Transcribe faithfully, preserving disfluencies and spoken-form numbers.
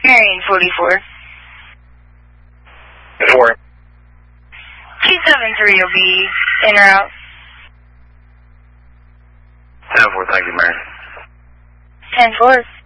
Marion forty-four. Four. two seven three will be en route. ten four, thank you, Marion. ten four.